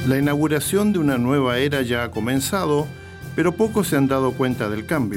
La inauguración de una nueva era ya ha comenzado, pero pocos se han dado cuenta del cambio.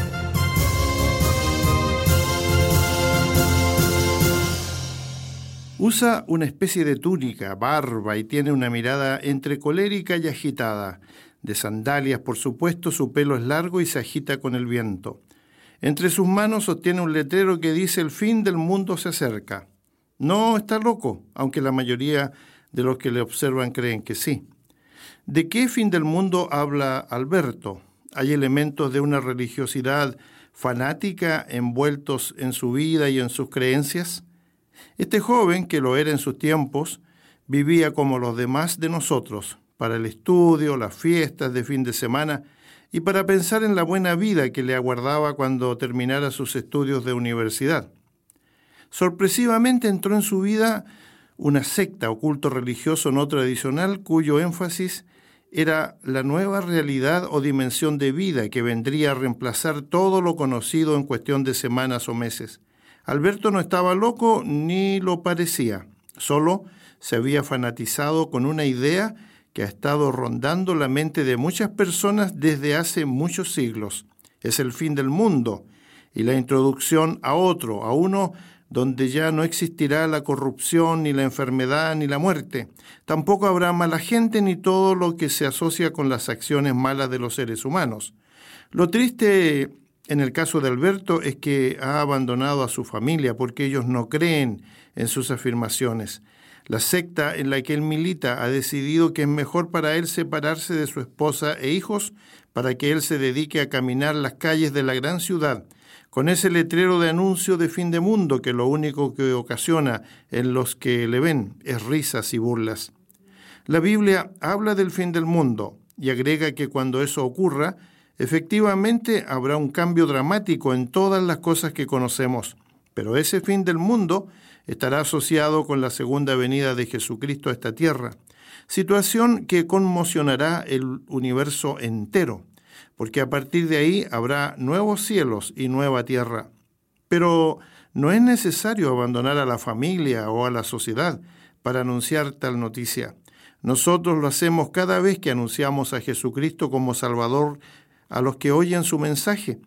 Usa una especie de túnica, barba y tiene una mirada entre colérica y agitada. De sandalias, por supuesto, su pelo es largo y se agita con el viento. Entre sus manos sostiene un letrero que dice: el fin del mundo se acerca. No está loco, aunque la mayoría de los que le observan creen que sí. ¿De qué fin del mundo habla Alberto? Hay elementos de una religiosidad fanática envueltos en su vida y en sus creencias. Este joven, que lo era en sus tiempos, vivía como los demás de nosotros, para el estudio, las fiestas de fin de semana y para pensar en la buena vida que le aguardaba cuando terminara sus estudios de universidad. Sorpresivamente entró en su vida una secta o culto religioso no tradicional cuyo énfasis era la nueva realidad o dimensión de vida que vendría a reemplazar todo lo conocido en cuestión de semanas o meses. Alberto no estaba loco ni lo parecía, solo se había fanatizado con una idea que ha estado rondando la mente de muchas personas desde hace muchos siglos. Es el fin del mundo y la introducción a otro, a uno donde ya no existirá la corrupción, ni la enfermedad, ni la muerte. Tampoco habrá mala gente ni todo lo que se asocia con las acciones malas de los seres humanos. Lo triste en el caso de Alberto es que ha abandonado a su familia porque ellos no creen en sus afirmaciones. La secta en la que él milita ha decidido que es mejor para él separarse de su esposa e hijos para que él se dedique a caminar las calles de la gran ciudad, con ese letrero de anuncio de fin de mundo que lo único que ocasiona en los que le ven es risas y burlas. La Biblia habla del fin del mundo y agrega que cuando eso ocurra, efectivamente habrá un cambio dramático en todas las cosas que conocemos, pero ese fin del mundo estará asociado con la segunda venida de Jesucristo a esta tierra, situación que conmocionará el universo entero, porque a partir de ahí habrá nuevos cielos y nueva tierra. Pero no es necesario abandonar a la familia o a la sociedad para anunciar tal noticia. Nosotros lo hacemos cada vez que anunciamos a Jesucristo como Salvador a los que oyen su mensaje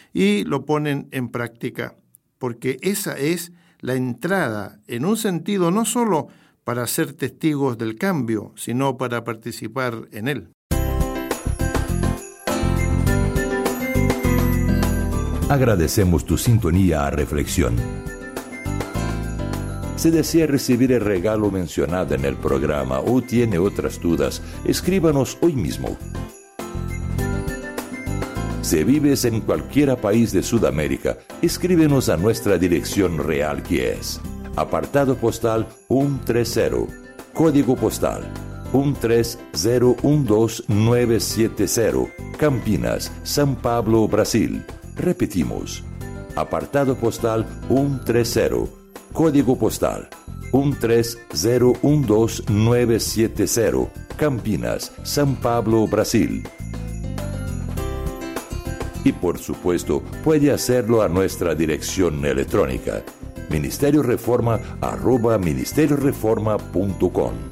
y lo ponen en práctica, porque esa es la entrada, en un sentido no solo para ser testigos del cambio, sino para participar en él. Agradecemos tu sintonía a Reflexión. Si desea recibir el regalo mencionado en el programa o tiene otras dudas, escríbanos hoy mismo. Si vives en cualquier país de Sudamérica, escríbenos a nuestra dirección real que es apartado postal 130, código postal 13012970, Campinas, São Paulo, Brasil. Repetimos, apartado postal 130, código postal 13012970, Campinas, São Paulo, Brasil. Y por supuesto, puede hacerlo a nuestra dirección electrónica, ministerioreforma@ministerioreforma.com.